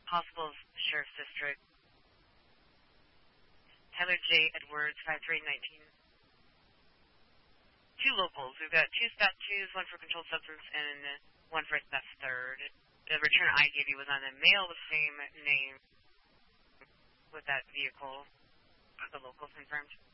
Possible Sheriff's District. Tyler J. Edwards, 5319. Two locals. We've got two Stat 2s, one for controlled substance and one for theft third. The return I gave you was on a male with the same name with that vehicle. The locals confirmed.